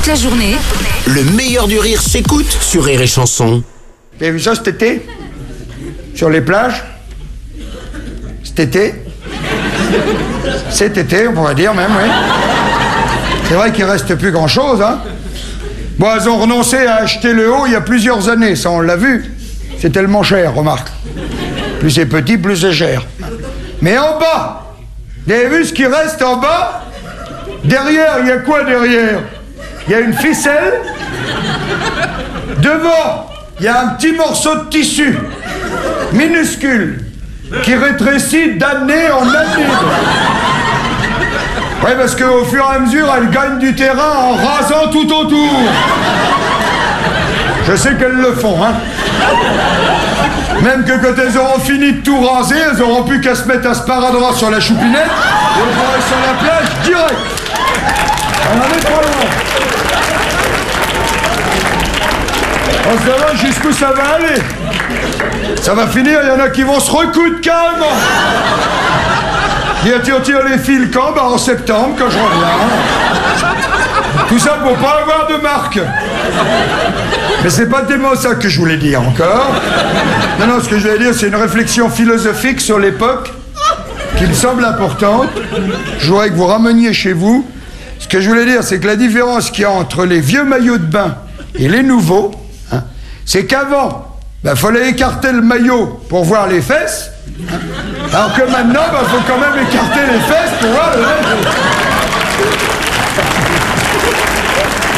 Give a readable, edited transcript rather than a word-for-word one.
Toute la journée, Le meilleur du rire s'écoute sur Rire et Chanson. Vous avez vu ça cet été? Sur les plages? Cet été? Cet été, on pourrait dire même, oui. C'est vrai qu'il reste plus grand-chose, hein. Bon, elles ont renoncé à acheter le haut il y a plusieurs années, ça on l'a vu. C'est tellement cher, remarque. Plus c'est petit, plus c'est cher. Mais en bas, vous avez vu ce qui reste en bas? Derrière, il y a quoi derrière? Il y a une ficelle. Devant, il y a un petit morceau de tissu, minuscule, qui rétrécit d'année en année. Oui, parce qu'au fur et à mesure, elle gagne du terrain en rasant tout autour. Je sais qu'elles le font, hein. Même que quand elles auront fini de tout raser, elles auront plus qu'à se mettre à sparadrap sur la choupinette et on pourrait sur la plage direct. On en est pas loin. On se demande jusqu'où ça va aller. Ça va finir, il y en a qui vont se recoudre calmement. Tiens, les fils quand? Bah en septembre, quand je reviens. Tout ça pour pas avoir de marque. Mais c'est pas tellement ça que je voulais dire encore. Non, ce que je voulais dire, c'est une réflexion philosophique sur l'époque qui me semble importante. Je voudrais que vous rameniez chez vous. Ce que je voulais dire, c'est que la différence qu'il y a entre les vieux maillots de bain et les nouveaux, hein, c'est qu'avant, fallait écarter le maillot pour voir les fesses. Alors que maintenant, faut quand même écarter les fesses pour voir le...